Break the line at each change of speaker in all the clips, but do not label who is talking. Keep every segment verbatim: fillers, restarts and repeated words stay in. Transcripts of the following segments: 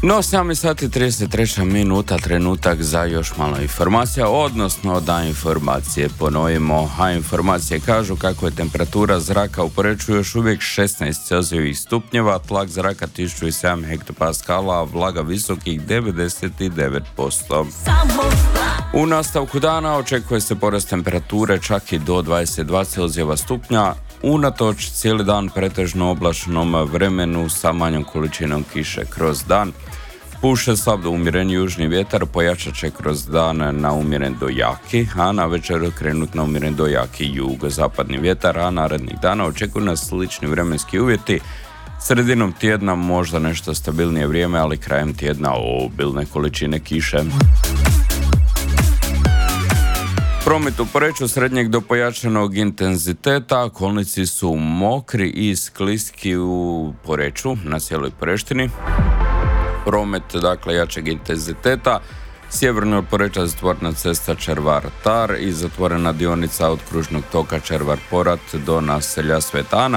No, sami sati trideset treća minuta, trenutak za još malo informacija, odnosno da informacije ponovimo, a informacije kažu kako je temperatura zraka u Poreču još uvijek šesnaest celzijevih stupnjeva, tlak zraka tisuću sedam hektopaskala, a vlaga visokih devedeset devet posto. U nastavku dana očekuje se porast temperature čak i do dvadeset dva celzijeva stupnja, unatoč cijeli dan pretežno oblačnom vremenu sa manjom količinom kiše kroz dan. Puše slab do umjeren južni vjetar, pojačat će kroz dan na umjeren do jaki, a na večer krenut na umjeren do jaki jugozapadni vjetar, a narednih dana očekuju nas slični vremenski uvjeti. Sredinom tjedna možda nešto stabilnije vrijeme, ali krajem tjedna obilne količine kiše. Promet u Poreču srednjeg do pojačanog intenziteta, kolnici su mokri i skliski u Poreču, na cijeloj Poreštini. Promet, dakle, jačeg intenziteta, sjeverno od Poreča zatvorena cesta Červar-Tar i zatvorena dionica od kružnog toka Červar-Porat do naselja Svetana.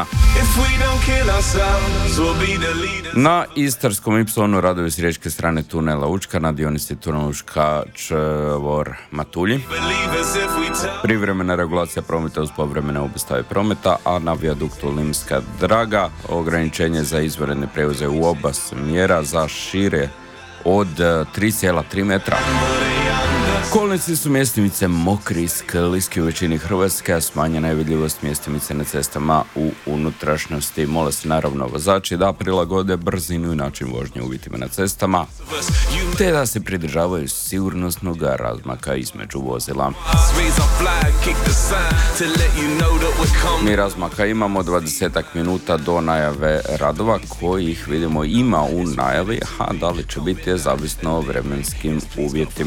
Na Istarskom ipsilonu radovi s riječke strane tunela Učka na dionici tunela Učka čvor Matulji. Privremena regulacija prometa uz povremene obustave prometa, a na vijaduktu Limska Draga ograničenje za izvanredne prijevoze u oba smjera za šire od tri zarez tri metra. Kolnici su mjestimice mokri i skliski u većini Hrvatske, a smanjena je vidljivost mjestimice na cestama u unutrašnjosti. Mole se naravno vozači da prilagode brzinu i način vožnje uvjetima na cestama, te da se pridržavaju sigurnosnog razmaka između vozila. Mi razmaka imamo dvadesetak minuta do najave radova, kojih vidimo ima u najavi, a da li će biti je zavisno o vremenskim uvjetima.